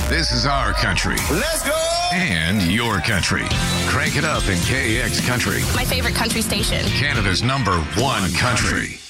This is our country. Let's go! And your country. Crank it up in KX Country. My favorite country station. Canada's #1 country.